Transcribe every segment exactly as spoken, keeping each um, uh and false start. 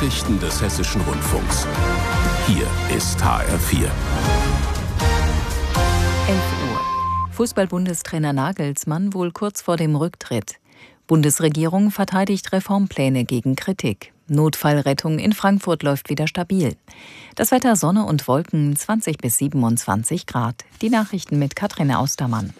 Nachrichten des Hessischen Rundfunks. Hier ist H R vier. elf Uhr. Fußball-Bundestrainer Nagelsmann wohl kurz vor dem Rücktritt. Bundesregierung verteidigt Reformpläne gegen Kritik. Notfallrettung in Frankfurt läuft wieder stabil. Das Wetter Sonne und Wolken zwanzig bis siebenundzwanzig Grad. Die Nachrichten mit Katrin Austermann.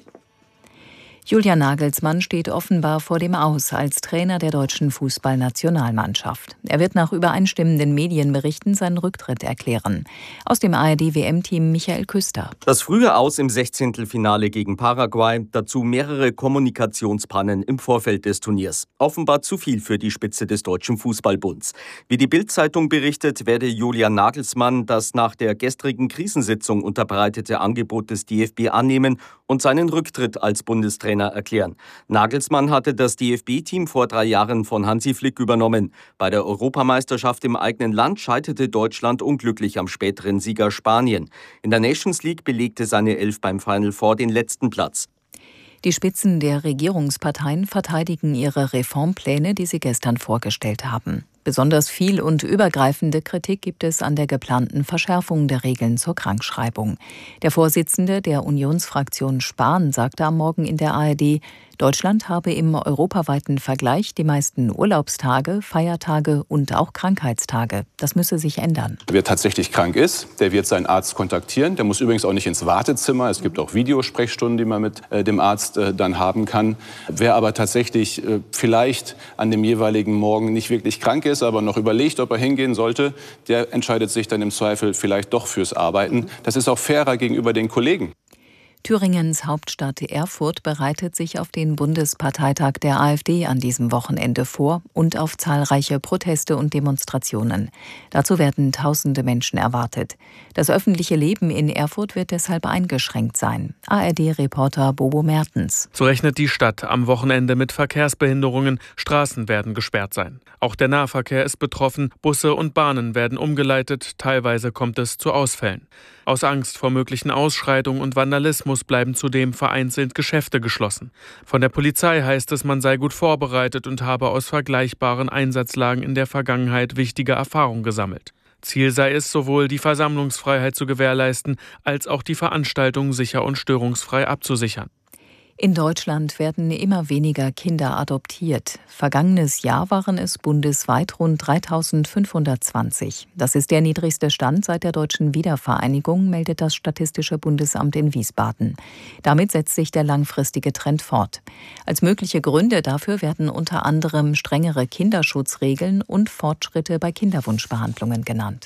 Julian Nagelsmann steht offenbar vor dem Aus als Trainer der deutschen Fußballnationalmannschaft. Er wird nach übereinstimmenden Medienberichten seinen Rücktritt erklären. Aus dem A R D-W M-Team Michael Küster. Das frühe Aus im Sechzehntelfinale gegen Paraguay, dazu mehrere Kommunikationspannen im Vorfeld des Turniers. Offenbar zu viel für die Spitze des Deutschen Fußballbunds. Wie die Bild-Zeitung berichtet, werde Julian Nagelsmann das nach der gestrigen Krisensitzung unterbreitete Angebot des D F B annehmen und seinen Rücktritt als Bundestrainer erklären. Nagelsmann hatte das D F B-Team vor drei Jahren von Hansi Flick übernommen. Bei der Europameisterschaft im eigenen Land scheiterte Deutschland unglücklich am späteren Sieger Spanien. In der Nations League belegte seine Elf beim Final Four den letzten Platz. Die Spitzen der Regierungsparteien verteidigen ihre Reformpläne, die sie gestern vorgestellt haben. Besonders viel und übergreifende Kritik gibt es an der geplanten Verschärfung der Regeln zur Krankschreibung. Der Vorsitzende der Unionsfraktion Spahn sagte am Morgen in der A R D, Deutschland habe im europaweiten Vergleich die meisten Urlaubstage, Feiertage und auch Krankheitstage. Das müsse sich ändern. Wer tatsächlich krank ist, der wird seinen Arzt kontaktieren. Der muss übrigens auch nicht ins Wartezimmer. Es gibt auch Videosprechstunden, die man mit äh, dem Arzt äh, dann haben kann. Wer aber tatsächlich äh, vielleicht an dem jeweiligen Morgen nicht wirklich krank ist, aber noch überlegt, ob er hingehen sollte, der entscheidet sich dann im Zweifel vielleicht doch fürs Arbeiten. Das ist auch fairer gegenüber den Kollegen. Thüringens Hauptstadt Erfurt bereitet sich auf den Bundesparteitag der AfD an diesem Wochenende vor und auf zahlreiche Proteste und Demonstrationen. Dazu werden tausende Menschen erwartet. Das öffentliche Leben in Erfurt wird deshalb eingeschränkt sein. A R D-Reporter Bobo Mertens. So rechnet die Stadt am Wochenende mit Verkehrsbehinderungen. Straßen werden gesperrt sein. Auch der Nahverkehr ist betroffen. Busse und Bahnen werden umgeleitet. Teilweise kommt es zu Ausfällen. Aus Angst vor möglichen Ausschreitungen und Vandalismus bleiben zudem vereinzelt Geschäfte geschlossen. Von der Polizei heißt es, man sei gut vorbereitet und habe aus vergleichbaren Einsatzlagen in der Vergangenheit wichtige Erfahrungen gesammelt. Ziel sei es, sowohl die Versammlungsfreiheit zu gewährleisten, als auch die Veranstaltung sicher und störungsfrei abzusichern. In Deutschland werden immer weniger Kinder adoptiert. Vergangenes Jahr waren es bundesweit rund dreitausendfünfhundertzwanzig. Das ist der niedrigste Stand seit der deutschen Wiedervereinigung, meldet das Statistische Bundesamt in Wiesbaden. Damit setzt sich der langfristige Trend fort. Als mögliche Gründe dafür werden unter anderem strengere Kinderschutzregeln und Fortschritte bei Kinderwunschbehandlungen genannt.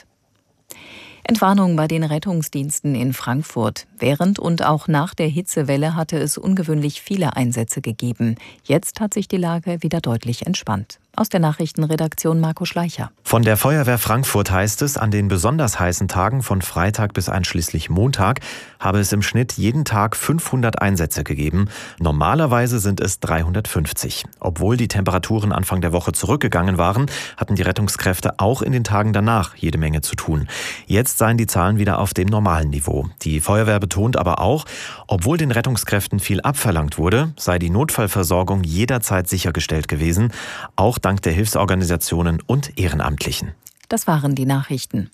Entwarnung bei den Rettungsdiensten in Frankfurt. Während und auch nach der Hitzewelle hatte es ungewöhnlich viele Einsätze gegeben. Jetzt hat sich die Lage wieder deutlich entspannt. Aus der Nachrichtenredaktion Marco Schleicher. Von der Feuerwehr Frankfurt heißt es, an den besonders heißen Tagen von Freitag bis einschließlich Montag habe es im Schnitt jeden Tag fünfhundert Einsätze gegeben. Normalerweise sind es dreihundertfünfzig. Obwohl die Temperaturen Anfang der Woche zurückgegangen waren, hatten die Rettungskräfte auch in den Tagen danach jede Menge zu tun. Jetzt seien die Zahlen wieder auf dem normalen Niveau. Die Feuerwehr betont aber auch, obwohl den Rettungskräften viel abverlangt wurde, sei die Notfallversorgung jederzeit sichergestellt gewesen, auch dank der Hilfsorganisationen und Ehrenamtlichen. Das waren die Nachrichten.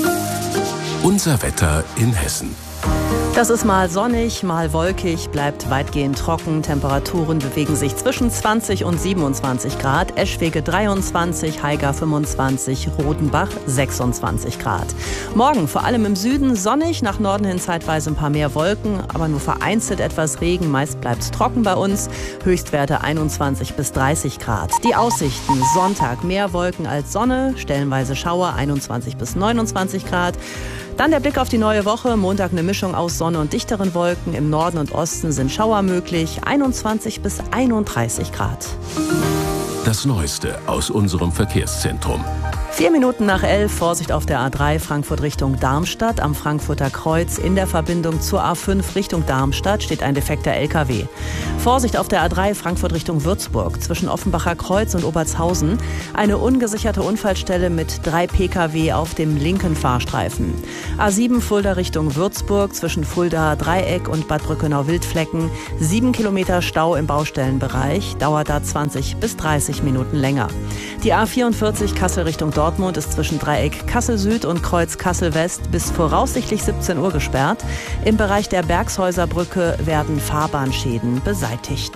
Unser Wetter in Hessen. Das ist mal sonnig, mal wolkig, bleibt weitgehend trocken. Temperaturen bewegen sich zwischen zwanzig und siebenundzwanzig Grad. Eschwege dreiundzwanzig, Haiger fünfundzwanzig, Rodenbach sechsundzwanzig Grad. Morgen vor allem im Süden sonnig, nach Norden hin zeitweise ein paar mehr Wolken, aber nur vereinzelt etwas Regen. Meist bleibt es trocken bei uns. Höchstwerte einundzwanzig bis dreißig Grad. Die Aussichten: Sonntag mehr Wolken als Sonne, stellenweise Schauer, einundzwanzig bis neunundzwanzig Grad. Dann der Blick auf die neue Woche. Montag eine Mischung aus Sonne und dichteren Wolken. Im Norden und Osten sind Schauer möglich. einundzwanzig bis einunddreißig Grad. Das Neueste aus unserem Verkehrszentrum. Vier Minuten nach elf, Vorsicht auf der A drei Frankfurt Richtung Darmstadt. Am Frankfurter Kreuz in der Verbindung zur A fünf Richtung Darmstadt steht ein defekter L K W. Vorsicht auf der A drei Frankfurt Richtung Würzburg zwischen Offenbacher Kreuz und Obertshausen. Eine ungesicherte Unfallstelle mit drei P K W auf dem linken Fahrstreifen. A sieben Fulda Richtung Würzburg zwischen Fulda Dreieck und Bad Brückenau-Wildflecken. Sieben Kilometer Stau im Baustellenbereich, dauert da zwanzig bis dreißig Minuten länger. Die A vierundvierzig Kassel Richtung Dortmund ist zwischen Dreieck Kassel Süd und Kreuz Kassel West bis voraussichtlich siebzehn Uhr gesperrt. Im Bereich der Bergshäuserbrücke werden Fahrbahnschäden beseitigt.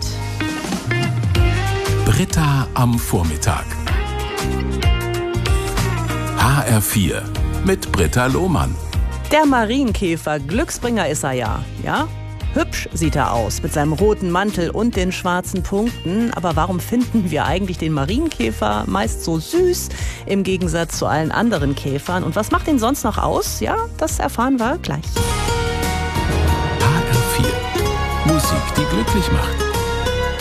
Britta am Vormittag. H R vier mit Britta Lohmann. Der Marienkäfer, Glücksbringer ist er ja, ja? Hübsch sieht er aus, mit seinem roten Mantel und den schwarzen Punkten. Aber warum finden wir eigentlich den Marienkäfer meist so süß, im Gegensatz zu allen anderen Käfern? Und was macht ihn sonst noch aus? Ja, das erfahren wir gleich. H R vier. Musik, die glücklich macht.